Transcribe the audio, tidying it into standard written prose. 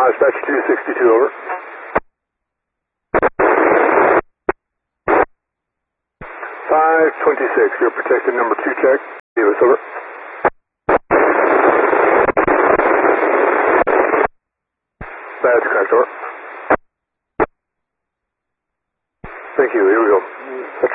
Dispatch 262, over. 526, you're protected number 2 check. Davis, over. That's correct, over. Thank you, here we go.